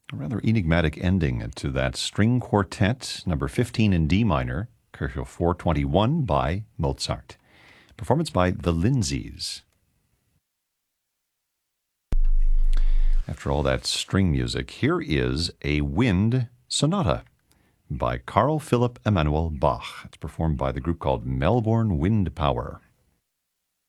A rather enigmatic ending to that string quartet, number 15 in D minor, Kerchel 421 by Mozart. Performance by the Lindsays. After all that string music, here is a wind sonata by Carl Philipp Emanuel Bach. It's performed by the group called Melbourne Wind Power.